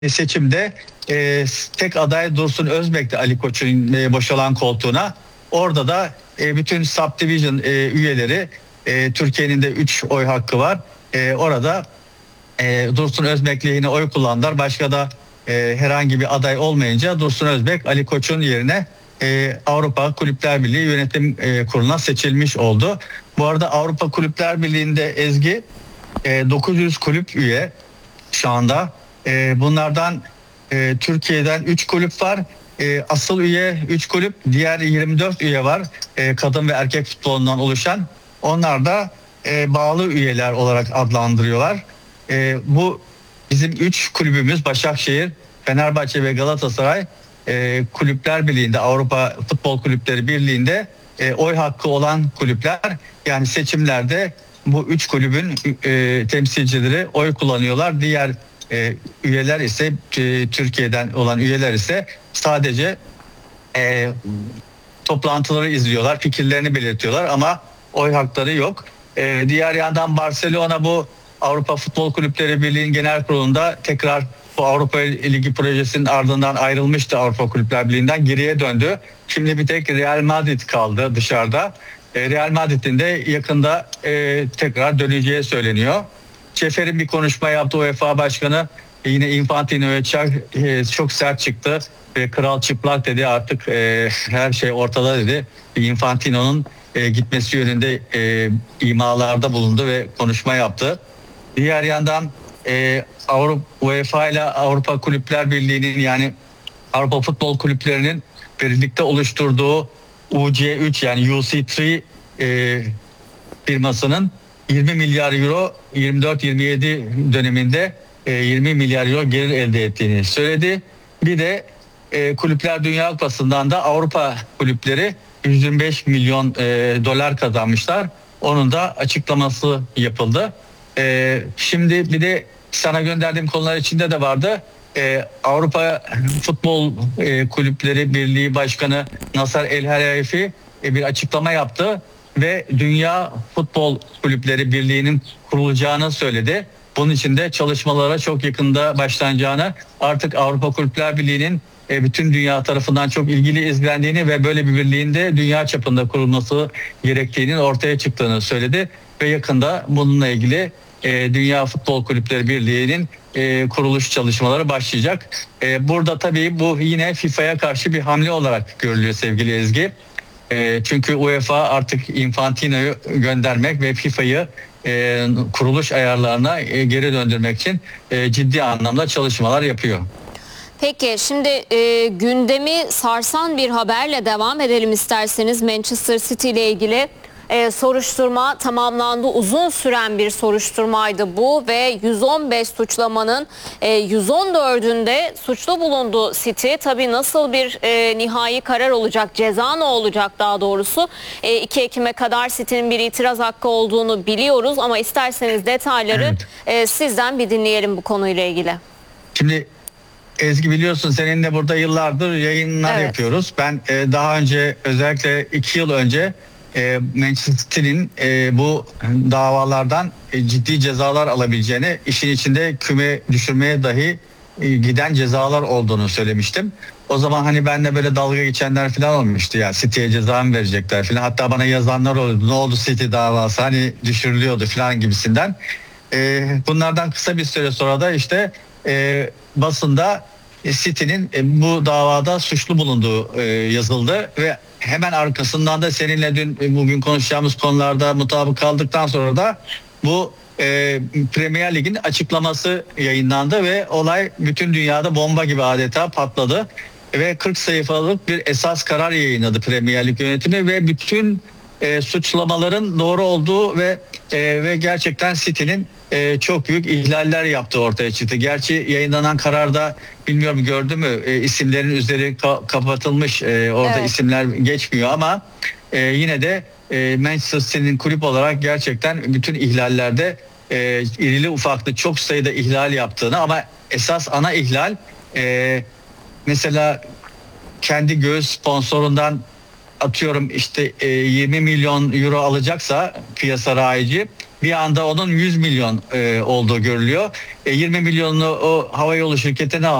seçimde tek aday Dursun Özbek'ti Ali Koç'un boşalan koltuğuna. Orada da bütün subdivision üyeleri, Türkiye'nin de 3 oy hakkı var. Orada Dursun Özbek lehine oy kullandılar. Başka da herhangi bir aday olmayınca Dursun Özbek Ali Koç'un yerine Avrupa Kulüpler Birliği Yönetim Kurulu'na seçilmiş oldu. Bu arada Avrupa Kulüpler Birliği'nde Ezgi 900 kulüp üye şu anda. Bunlardan Türkiye'den 3 kulüp var. Asıl üye 3 kulüp, diğer 24 üye var. Kadın ve erkek futbolundan oluşan. Onlar da bağlı üyeler olarak adlandırıyorlar. Bu bizim 3 kulübümüz Başakşehir, Fenerbahçe ve Galatasaray Kulüpler Birliği'nde, Avrupa Futbol Kulüpleri Birliği'nde oy hakkı olan kulüpler. Yani seçimlerde bu 3 kulübün temsilcileri oy kullanıyorlar. Diğer üyeler ise Türkiye'den olan üyeler ise sadece toplantıları izliyorlar, fikirlerini belirtiyorlar ama oy hakları yok. Diğer yandan Barcelona bu Avrupa Futbol Kulüpleri Birliği'nin genel kurulunda tekrar bu Avrupa Ligi projesinin ardından ayrılmıştı, Avrupa Kulüpler Birliği'nden geriye döndü. Şimdi bir tek Real Madrid kaldı dışarıda. Real Madrid'in de yakında tekrar döneceği söyleniyor. Şefer'in bir konuşma yaptı, UEFA Başkanı yine Infantino'ya çok sert çıktı ve kral çıplak dedi, artık her şey ortada dedi. Infantino'nun gitmesi yönünde imalarda bulundu ve konuşma yaptı. Diğer yandan UEFA ile Avrupa Kulüpler Birliği'nin, yani Avrupa Futbol Kulüpleri'nin birlikte oluşturduğu UC3 yani UC3 firmasının 20 milyar euro 24-27 döneminde 20 milyar euro gelir elde ettiğini söyledi. Bir de Kulüpler Dünya Kupası'ndan da Avrupa kulüpleri 125 milyon dolar kazanmışlar. Onun da açıklaması yapıldı. Şimdi bir de sana gönderdiğim konular içinde de vardı. Avrupa Futbol Kulüpleri Birliği Başkanı Nasser El-Helaifi bir açıklama yaptı ve Dünya Futbol Kulüpleri Birliği'nin kurulacağını söyledi. Bunun için de çalışmalara çok yakında başlanacağını, artık Avrupa Kulüpler Birliği'nin bütün dünya tarafından çok ilgili izlendiğini ve böyle bir birliğin de dünya çapında kurulması gerektiğinin ortaya çıktığını söyledi ve yakında bununla ilgili Dünya Futbol Kulüpleri Birliği'nin kuruluş çalışmaları başlayacak. Burada tabii bu yine FIFA'ya karşı bir hamle olarak görülüyor sevgili Ezgi. Çünkü UEFA artık Infantino'yu göndermek ve FIFA'yı kuruluş ayarlarına geri döndürmek için ciddi anlamda çalışmalar yapıyor. Peki şimdi gündemi sarsan bir haberle devam edelim isterseniz. Manchester City ile ilgili soruşturma tamamlandı. Uzun süren bir soruşturmaydı bu ve 115 suçlamanın 114'ünde suçlu bulundu City. Tabii nasıl bir nihai karar olacak, ceza ne olacak daha doğrusu. 2 Ekim'e kadar City'nin bir itiraz hakkı olduğunu biliyoruz ama isterseniz detayları sizden bir dinleyelim bu konuyla ilgili. Şimdi Ezgi, biliyorsun seninle burada yıllardır yayınlar yapıyoruz. Ben daha önce, özellikle 2 yıl önce Manchester City'nin bu davalardan ciddi cezalar alabileceğini, işin içinde küme düşürmeye dahi giden cezalar olduğunu söylemiştim. O zaman hani benimle böyle dalga geçenler falan olmuştu, ya City'ye ceza mı verecekler falan. Hatta bana yazanlar oldu, ne oldu City davası, hani düşürülüyordu falan gibisinden. Bunlardan kısa bir süre sonra da işte basında City'nin bu davada suçlu bulunduğu yazıldı ve hemen arkasından da seninle bugün konuşacağımız konularda mutabık kaldıktan sonra da bu Premier Lig'in açıklaması yayınlandı ve olay bütün dünyada bomba gibi adeta patladı ve 40 sayfalık bir esas karar yayınladı Premier Lig yönetimi ve bütün suçlamaların doğru olduğu ve gerçekten City'nin çok büyük ihlaller yaptığı ortaya çıktı. Gerçi yayınlanan kararda, bilmiyorum gördü mü, isimlerin üzeri kapatılmış, orada isimler geçmiyor ama yine de Manchester City'nin kulüp olarak gerçekten bütün ihlallerde irili ufaklı çok sayıda ihlal yaptığını, ama esas ana ihlal mesela kendi göğüs sponsorundan atıyorum işte 20 milyon euro alacaksa piyasa rayici, bir anda onun 100 milyon olduğu görülüyor. 20 milyonunu o havayolu şirketine